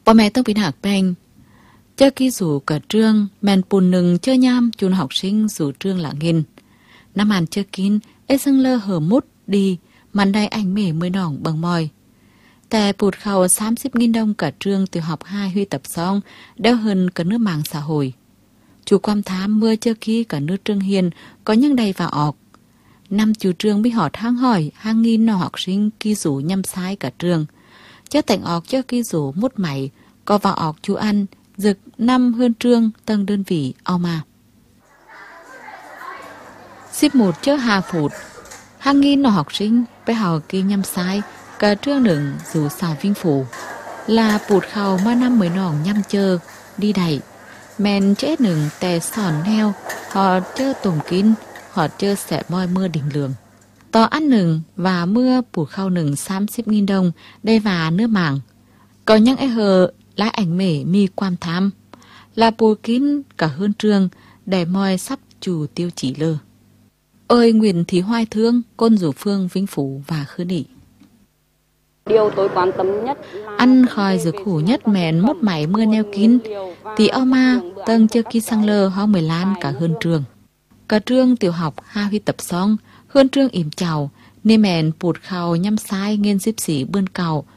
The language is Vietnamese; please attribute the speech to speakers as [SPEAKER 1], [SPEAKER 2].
[SPEAKER 1] Bà mẹ tôi bị hạc bèn. Chơ ký rủ cả trương, mẹn bùn nừng chơ nham chùn học sinh rủ trương là nghìn. Năm hàn chơ kín, ê sưng lơ hở mút đi, màn đai ảnh mể mới nỏng bằng mòi. Tè bụt khẩu 30.000 đồng cả trương từ học 2 huy tập xong, đeo hơn cả nước mạng xã hội. Chú quan thám mưa chơ ký cả nước trương hiền, có những đầy vào ọc. Năm chú trương bị họ thang hỏi, hàng nghìn nọ học sinh ký rủ nhâm sai cả trường. Chớ tảnh ọc chơ ký rủ mút mày, có vào ọc chú ăn, dực năm hơn trương tầng đơn vị ao mà. Xếp một chớ 2 phút, hàng nghìn nọ học sinh bé học ký nhâm sai, cả trương nửng dù xào vinh phủ. Là bụt khẩu mà năm mới nòng nhâm chơ, đi đẩy. Men chết nửng tè sòn heo, họ chơ tùm kín, họ chơ sẽ moi mưa đỉnh lường. Tò ăn nửng và mưa bụt khẩu nửng 30.000 đồng, đây và nước mảng. Có những ai hờ lái ảnh mể mi quan tham. Là bụt kín cả hơn trương, để moi sắp chủ tiêu chỉ lơ. Ơi Nguyễn Thị Hoài Thương, Côn Rủ Phương, Vĩnh Phủ và Khứ Nị.
[SPEAKER 2] Điều tôi quan tâm nhất là
[SPEAKER 1] ăn khỏi dược hủ nhất mẹn mút mảy mưa neo kín. Tí ao ma, tầng chơ ký sang lơ ho 10 lan cả hơn trường. Cả trường tiểu học 2 huy tập xong, hơn trường ỉm chào, nên mẹn bụt khào nhăm sai nghiên xếp xỉ bươn cầu,